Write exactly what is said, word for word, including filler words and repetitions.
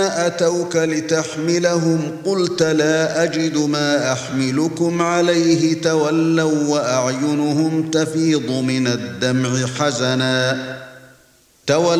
أتوك لتحملهم قلت لا أجد ما أحملكم عليه تولوا وأعينهم تفيض من الدمع حزنا